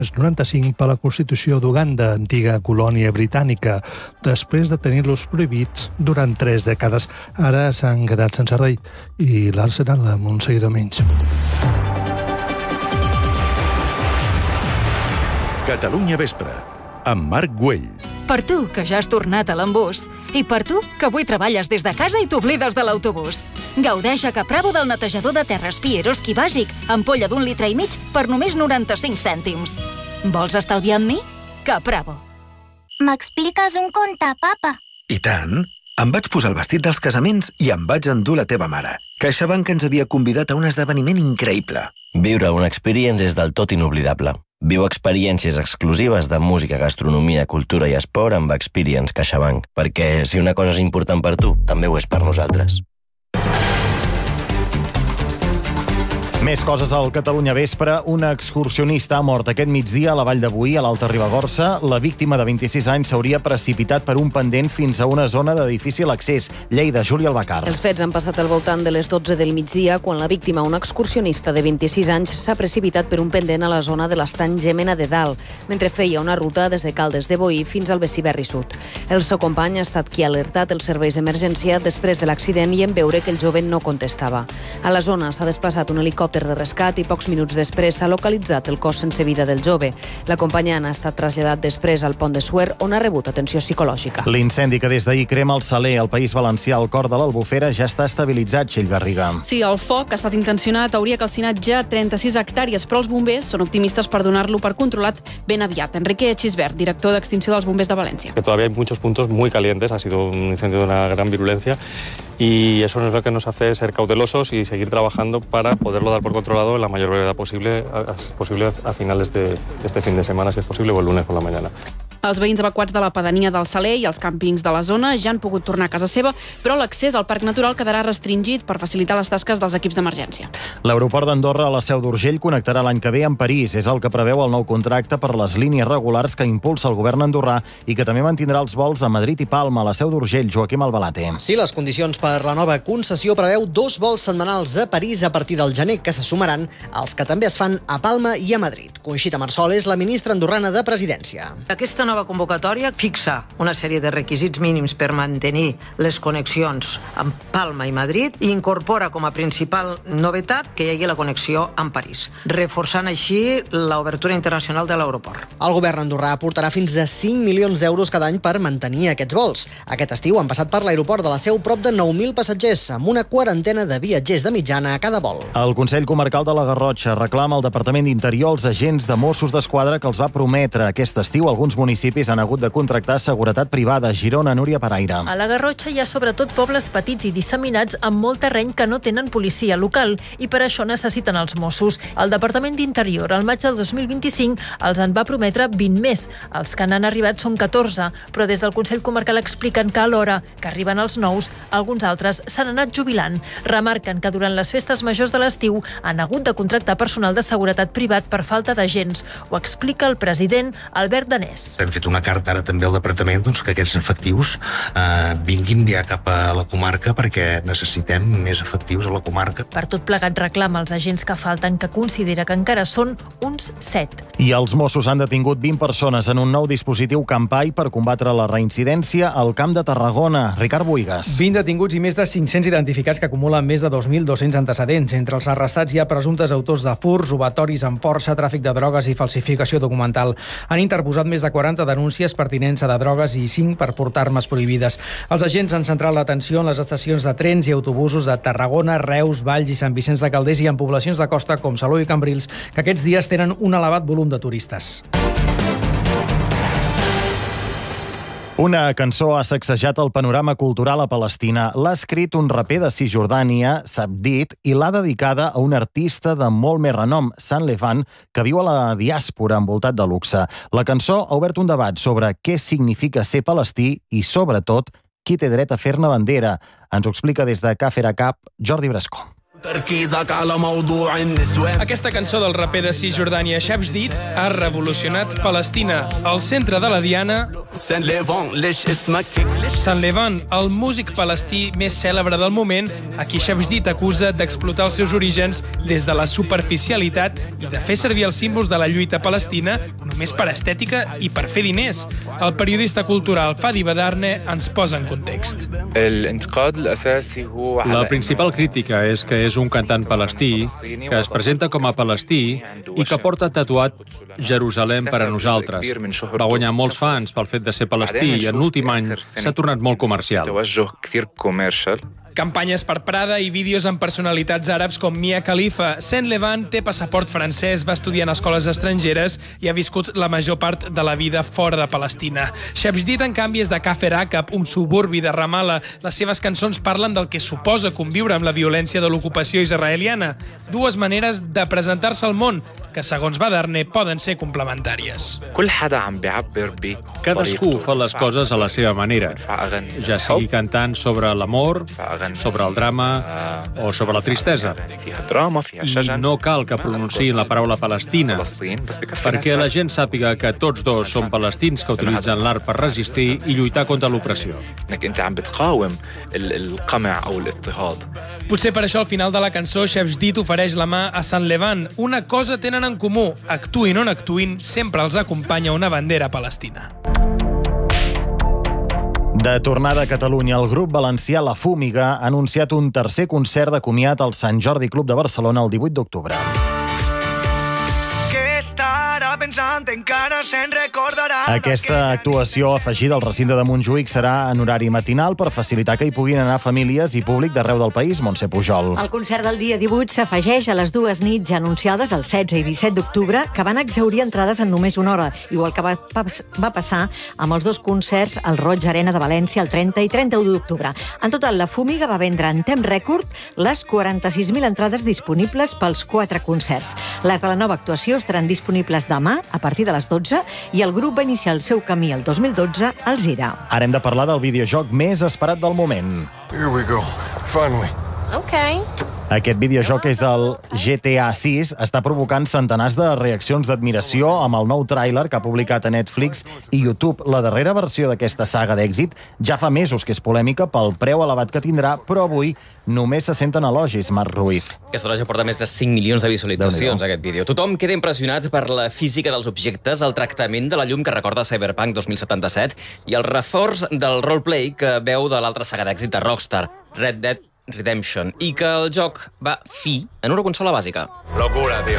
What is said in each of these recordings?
1995 per la Constitució d'Uganda, antiga colònia britànica, després de tenir-los prohibits durant 3 dècades. Ara s'han quedat sense rei i l'Arsenal amb un seguidor menys. Catalunya Vespre, amb Marc Güell. Per tu, que ja has tornat a l'embús. I per tu, que avui treballes des de casa i t'oblides de l'autobús. Gaudeix a Capravo del netejador de terres Pieroski bàsic, ampolla d'1,5 litres per només 95 cèntims. Vols estalviar amb mi? Capravo. M'expliques un conte, papa? I tant! Em vaig posar el vestit dels casaments i em vaig endur la teva mare. CaixaBank ens havia convidat a un esdeveniment increïble. Viure una experience és del tot inoblidable. Viu experiències exclusives de música, gastronomia, cultura i esport amb Experience CaixaBank. Perquè si una cosa és important per tu, també ho és per nosaltres. Més coses al Catalunya Vespre. Una excursionista ha mort aquest migdia a la Vall de Boí, a l'Alta Ribagorça. La víctima de 26 anys s'hauria precipitat per un pendent fins a una zona de difícil accés. Lleida, Júlia Albacar. Els fets han passat al voltant de les 12 del migdia, quan la víctima, una excursionista de 26 anys, s'ha precipitat per un pendent a la zona de l'estany Gémena de Dalt, mentre feia una ruta des de Caldes de Boí fins al Besiberri Sud. El seu company ha estat qui ha alertat els serveis d'emergència després de l'accident i en veure que el jove no contestava. A la zona s'ha desplaçat un helicòpter de rescat i pocs minuts després s'ha localitzat el cos sense vida del jove. L'acompanyant ha estat traslladat després al Pont de Suert, on ha rebut atenció psicològica. L'incendi que des d'ahir crema el Saler, al País Valencià, al cor de l'Albufera, ja està estabilitzat, Txell Garriga. Sí, el foc ha estat intencionat, hauria calcinat ja 36 hectàrees, però els bombers són optimistes per donar-lo per controlat ben aviat. Enrique Chisbert, director d'Extinció dels Bombers de València. Que todavía hay muchos puntos muy calientes, ha sido un incendio de una gran virulencia y eso es lo que nos hace ser cautelosos y seguir trabajando para poderlo dar por controlado en la mayor brevedad posible a finales de este fin de semana, si es posible, o el lunes por la mañana. Els veïns evacuats de la pedania del Saler i els càmpings de la zona ja han pogut tornar a casa seva, però l'accés al Parc Natural quedarà restringit per facilitar les tasques dels equips d'emergència. L'aeroport d'Andorra a la Seu d'Urgell connectarà l'any que ve amb París. És el que preveu el nou contracte per les línies regulars que impulsa el govern andorrà i que també mantindrà els vols a Madrid i Palma. A la Seu d'Urgell, Joaquim Albalate. Sí, les condicions per la nova concessió preveu 2 vols setmanals a París a partir del gener, que se sumaran als que també es fan a Palma i a Madrid. Conxita Marsol és la ministra andorrana de Presidència. Aquesta nova convocatòria fixa una sèrie de requisits mínims per mantenir les connexions amb Palma i Madrid i incorpora com a principal novetat que hi hagi la connexió amb París, reforçant així l'obertura internacional de l'aeroport. El govern andorrà aportarà fins a 5 milions d'euros cada any per mantenir aquests vols. Aquest estiu han passat per l'aeroport de la Seu prop de 9.000 passatgers, amb una quarantena de viatgers de mitjana a cada vol. El Consell Comarcal de la Garrotxa reclama al Departament d'Interior els agents de Mossos d'Esquadra que els va prometre aquest estiu. Alguns municipis han hagut de contractar seguretat privada. Girona, Núria Paraire. A la Garrotxa hi ha sobretot pobles petits i disseminats amb molt terreny que no tenen policia local i per això necessiten els Mossos. El Departament d'Interior, al maig del 2025, els en va prometre 20 més. Els que n'han arribat són 14, però des del Consell Comarcal expliquen que alhora que arriben els nous, alguns altres s'han anat jubilant. Remarquen que durant les festes majors de l'estiu han hagut de contractar personal de seguretat privat per falta d'agents. Ho explica el president Albert Danés. Hem fet una carta ara també al departament que aquests efectius vinguin ja cap a la comarca perquè necessitem més efectius a la comarca. Per tot plegat reclama als agents que falten, que considera que encara són uns 7. I els Mossos han detingut 20 persones en un nou dispositiu Campai per combatre la reincidència al Camp de Tarragona. Ricard Boigas. 20 detinguts i més de 500 identificats que acumulen més de 2.200 antecedents. Entre els arrestats hi ha presumptes autors de furts, robatoris amb força, tràfic de drogues i falsificació documental. Han interposat més de 40 denúncies per tinença de drogues i 5 per portar armes prohibides. Els agents han centrat l'atenció en les estacions de trens i autobusos de Tarragona, Reus, Valls i Sant Vicenç de Calders i en poblacions de costa com Salou i Cambrils, que aquests dies tenen un elevat volum de turistes. Una cançó ha sacsejat el panorama cultural a Palestina. L'ha escrit un raper de Cisjordània, Sabdit, i l'ha dedicada a un artista de molt més renom, Sant Levant, que viu a la diàspora envoltat de luxe. La cançó ha obert un debat sobre què significa ser palestí i, sobretot, qui té dret a fer-ne bandera. Ens ho explica des de Càfera Cap, Jordi Brascó. Aquesta cançó del raper de Cisjordània Shab Jdid ha revolucionat Palestina. Al centre de la diana, Sant Levan, el músic palestí més cèlebre del moment, a qui Shab Jdid acusa d'explotar els seus orígens des de la superficialitat i de fer servir els símbols de la lluita palestina només per estètica i per fer diners. El periodista cultural Fadi Badarne ens posa en context. La principal crítica és que és un cantant palestí que es presenta com a palestí i que porta tatuat Jerusalem per a nosaltres. Va guanyar molts fans pel fet de ser palestí i en l'últim any s'ha tornat molt comercial. Campanyes per Prada i vídeos amb personalitats àrabs com Mia Khalifa. Saint Levan té passaport francès, va estudiar en escoles estrangeres i ha viscut la major part de la vida fora de Palestina. Shab Jdid, en canvi, és de Kafr Aqab, un suburbi de Ramallah. Les seves cançons parlen del que suposa conviure amb la violència de l'ocupació israeliana. Dues maneres de presentar-se al món que, segons Badarne, poden ser complementàries. Cadascú fa les coses a la seva manera, ja sigui cantant sobre l'amor, sobre el drama o sobre la tristesa. I no cal que pronunciïn la paraula Palestina, perquè la gent sàpiga que tots dos són palestins que utilitzen l'art per resistir i lluitar contra l'opressió. Potser per això al final de la cançó Shab Jdid ofereix la mà a Sant Levan. Una cosa tenen en comú, actuïn o no actuïn, sempre els acompanya una bandera palestina. De tornada a Catalunya, el grup valencià La Fúmiga ha anunciat un tercer concert de comiat al Sant Jordi Club de Barcelona el 18 d'octubre. Aquesta actuació afegida al recinte de Montjuïc serà en horari matinal per facilitar que hi puguin anar famílies i públic d'arreu del país. Montse Pujol. El concert del dia 18 s'afegeix a les dues nits ja anunciades el 16 i 17 d'octubre, que van exhaurir entrades en només una hora, igual que va passar amb els dos concerts al Roig Arena de València el 30 i 31 d'octubre. En total, La Fúmiga va vendre en temps rècord les 46.000 entrades disponibles pels 4 concerts. Les de la nova actuació estaran disponibles demà a partir de les 12 i el grup va iniciar el seu camí el 2012 al Zira. Ara hem de parlar del videojoc més esperat del moment. Here we go. Finally. Okay. Aquest videojoc és el GTA 6. Està provocant centenars de reaccions d'admiració amb el nou tràiler que ha publicat a Netflix i YouTube. La darrera versió d'aquesta saga d'èxit ja fa mesos que és polèmica pel preu elevat que tindrà, però avui només se senten elogis, Marc Ruiz. Aquesta hora ja porta més de 5 milions de visualitzacions, aquest vídeo. Tothom queda impressionat per la física dels objectes, el tractament de la llum que recorda Cyberpunk 2077 i el reforç del roleplay que veu de l'altra saga d'èxit de Rockstar, Red Dead Redemption, i que el joc va fi en una consola bàsica. Locura, tío.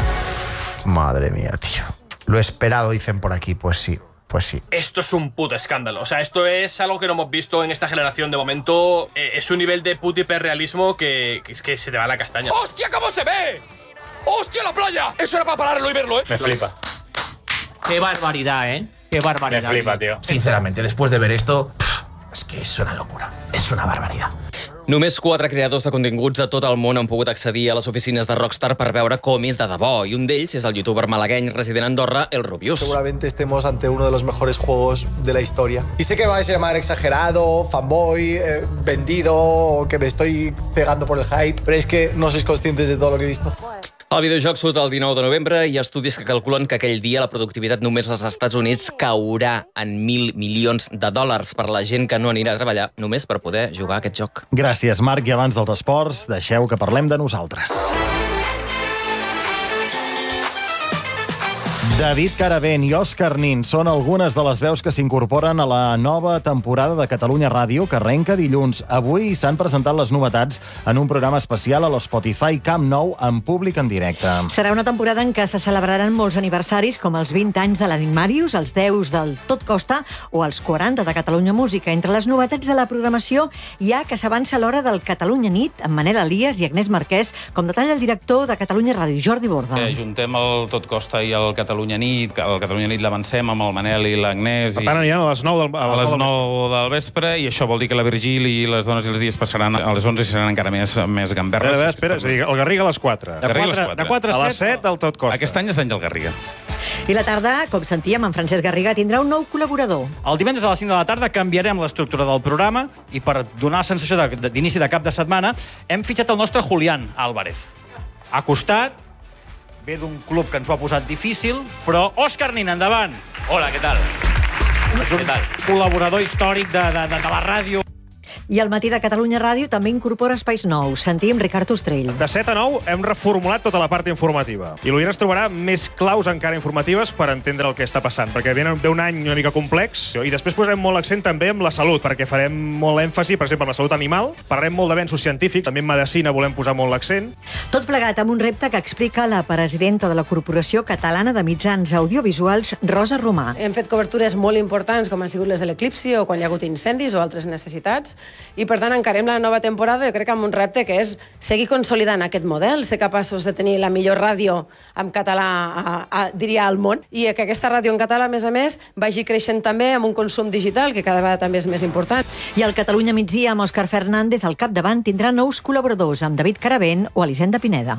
Madre mía, tío. Lo esperado, dicen por aquí. Pues sí, pues sí. Esto es un puto escándalo. O sea, esto es algo que no hemos visto en esta generación de momento. Es un nivel de puto hiperrealismo que se te va la castaña. ¡Hostia, cómo se ve! ¡Hostia, la playa! Eso era para pararlo y verlo, ¿eh? Me flipa. Qué barbaridad, ¿eh? Qué barbaridad. Me flipa, tío. Sinceramente, después de ver esto, es que es una locura. Es una barbaridad. Només 4 creadors de continguts a tot el món han pogut accedir a les oficines de Rockstar per veure com és de debò, i un d'ells és el youtuber malagueny resident a Andorra, el Rubius. Seguramente estemos ante uno de los mejores juegos de la historia. Y sé que vais a llamar exagerado, fanboy, vendido, o que me estoy pegando por el hype, pero es que no sois conscientes de todo lo que he visto. El videojoc surt el 19 de novembre i hi ha estudis que calculen que aquell dia la productivitat només als Estats Units caurà en $1.000 milions per la gent que no anirà a treballar només per poder jugar a aquest joc. Gràcies, Marc. I abans dels esports, deixeu que parlem de nosaltres. David Caravent i Òscar Nin són algunes de les veus que s'incorporen a la nova temporada de Catalunya Ràdio, que arrenca dilluns. Avui s'han presentat les novetats en un programa especial a l'Spotify Camp Nou en públic en directe. Serà una temporada en què se celebraran molts aniversaris, com els 20 anys de l'Animarius, els 10 del Tot Costa o els 40 de Catalunya Música. Entre les novetats de la programació hi ha que s'avança l'hora del Catalunya Nit amb Manel Elias i Agnès Marquès, com detalla el director de Catalunya Ràdio, Jordi Borda. Juntem el Tot Costa i el Catalunya Nit, el Catalunya Nit l'avancem amb el Manel i l'Agnès. Per tant, aniran a les 9 del vespre, i això vol dir que la Virgili i les dones i els dies passaran a les 11 i seran encara més gamberres. Espera, és a dir, el Garriga a les 4. De 4 a 7 el Tot Costa. Aquest any és any del Garriga. I la tarda, com sentíem, en Francesc Garriga tindrà un nou col·laborador. El divendres a les 5 de la tarda canviarem l'estructura del programa i per donar la sensació d'inici de cap de setmana hem fitxat el nostre Julián Álvarez. Ha costat, ve d'un club que ens ho ha posat difícil, però Òscar Nin, endavant! Hola, què tal? És un col·laborador històric de la ràdio. I al Matí de Catalunya Ràdio també incorpora espais nous. Sentim Ricard Ostrell. De 7 a 9 hem reformulat tota la part informativa. I l'Oient es trobarà més claus encara informatives per entendre el que està passant, perquè ve un any una mica complex i després posarem molt l'accent també amb la salut, perquè farem molt èmfasi, per exemple, en la salut animal, parlarem molt d'avenços científics, també en medicina volem posar molt l'accent. Tot plegat amb un repte que explica la presidenta de la Corporació Catalana de Mitjans Audiovisuals, Rosa Romà. Hem fet cobertures molt importants, com han sigut les de l'eclipsi o quan hi ha hagut incendis o altres necessitats, i per tant encarem la nova temporada jo crec amb un repte que és seguir consolidant aquest model, ser capaços de tenir la millor ràdio en català, diria, al món, i que aquesta ràdio en català, a més, vagi creixent també amb un consum digital que cada vegada també és més important. I al Catalunya Migdia, amb Òscar Fernández al capdavant, tindrà nous col·laboradors amb David Caravent o Elisenda Pineda.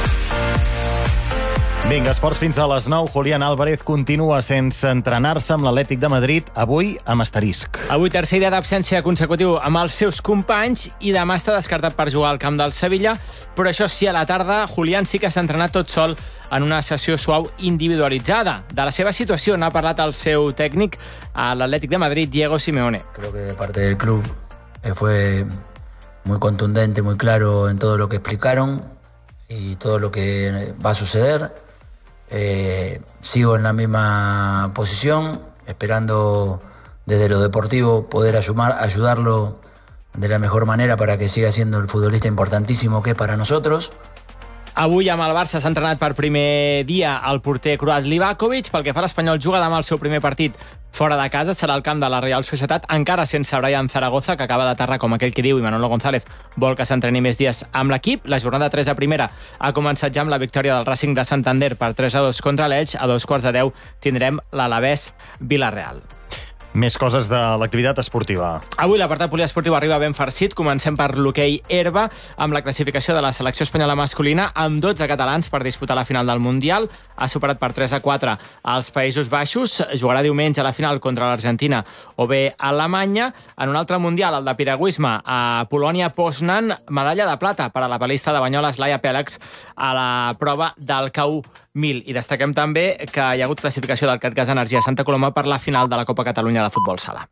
Vinga, esports fins a les 9. Julián Álvarez continua sense entrenar-se amb l'Atlètic de Madrid, avui amb asterisc. Avui tercer dia d'absència consecutiu amb els seus companys i demà està descartat per jugar al camp del Sevilla, però això sí, a la tarda, Julián sí que s'ha entrenat tot sol en una sessió suau individualitzada. De la seva situació n'ha parlat el seu tècnic a l'Atlètic de Madrid, Diego Simeone. Creo que de parte del club fue muy contundente, muy claro en todo lo que explicaron y todo lo que va a suceder. Sigo en la misma posición, esperando desde lo deportivo poder ayudarlo de la mejor manera para que siga siendo el futbolista importantísimo que es para nosotros. Avui amb el Barça s'ha entrenat per primer dia el porter croat Livakovic. Pel que fa a l'Espanyol, juga demà el seu primer partit fora de casa, serà el camp de la Real Societat, encara sense Brian Zaragoza, que acaba d'aterrar, com aquell que diu, i Manolo González vol que s'entreni més dies amb l'equip. La jornada 3 a primera ha començat ja amb la victòria del Racing de Santander per 3-2 contra l'Elx. A 2:15 tindrem l'Alavés Villarreal. Més coses de l'activitat esportiva. Avui l'apartat poliesportiu arriba ben farcit. Comencem per l'hoquei herba, amb la classificació de la selecció espanyola masculina, amb 12 catalans per disputar la final del Mundial. Ha superat per 3-4 als Països Baixos. Jugarà diumenge a la final contra l'Argentina o bé Alemanya. En un altre Mundial, el de piragüisme, a Polònia-Poznan, medalla de plata per a la palista de Banyoles Laia Pèlex a la prova del K1.1000. I destaquem també que hi ha hagut classificació del CatGas Energia Santa Coloma per la final de la Copa Catalunya de futbol sala.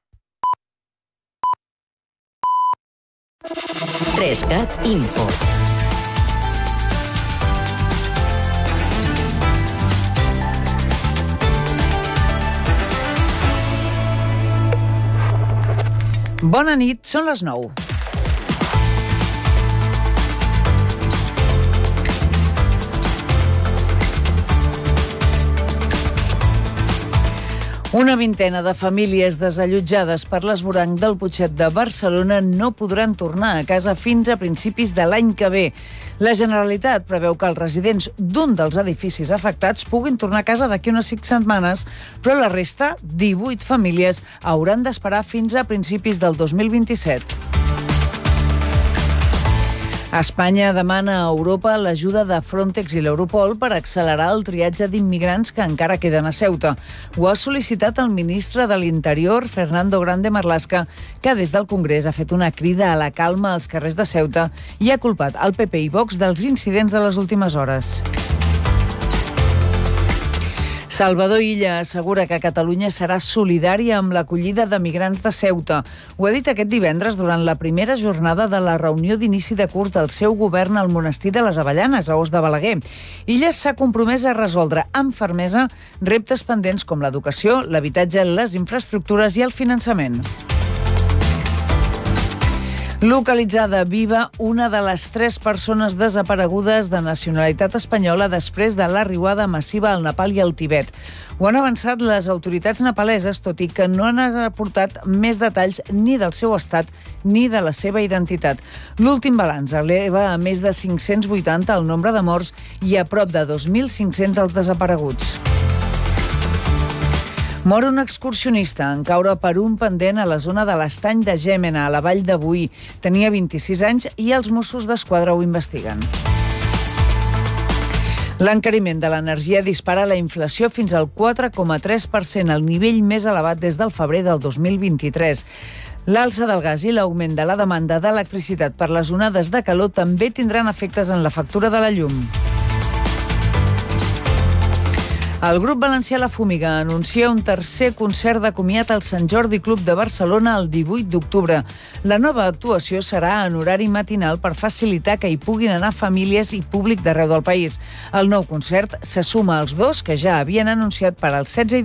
3CAT Info. Bona nit, són les 9. Una vintena de famílies desallotjades per l'esvoranc del Putxet de Barcelona no podran tornar a casa fins a principis de l'any que ve. La Generalitat preveu que els residents d'un dels edificis afectats puguin tornar a casa d'aquí unes 5 setmanes, però la resta, 18 famílies, hauran d'esperar fins a principis del 2027. Espanya demana a Europa l'ajuda de Frontex i l'Europol per accelerar el triatge d'immigrants que encara queden a Ceuta. Ho ha sol·licitat el ministre de l'Interior, Fernando Grande Marlaska, que des del Congrés ha fet una crida a la calma als carrers de Ceuta i ha culpat el PP i Vox dels incidents de les últimes hores. Salvador Illa assegura que Catalunya serà solidària amb l'acollida de migrants de Ceuta. Ho ha dit aquest divendres durant la primera jornada de la reunió d'inici de curs del seu govern al monestir de les Avellanes, a Os de Balaguer. Illa s'ha compromès a resoldre amb fermesa reptes pendents com l'educació, l'habitatge, les infraestructures i el finançament. Localitzada viva una de les 3 persones desaparegudes de nacionalitat espanyola després de l'arribada massiva al Nepal i al Tibet. Ho han avançat les autoritats nepaleses, tot i que no han aportat més detalls ni del seu estat ni de la seva identitat. L'últim balanç eleva a més de 580 el nombre de morts i a prop de 2.500 els desapareguts. Mor un excursionista en caure per un pendent a la zona de l'Estany de Gémena, a la vall de Boí. Tenia 26 anys i els Mossos d'Esquadra ho investiguen. L'encariment de l'energia dispara la inflació fins al 4,3%, el nivell més elevat des del febrer del 2023. L'alça del gas i l'augment de la demanda d'electricitat per les onades de calor també tindran efectes en la factura de la llum. El grup valencià La Fúmiga anuncia un tercer concert de comiat al Sant Jordi Club de Barcelona el 18 d'octubre. La nova actuació serà en horari matinal per facilitar que hi puguin anar famílies i públic d'arreu del país. El nou concert se suma als dos que ja havien anunciat per al 16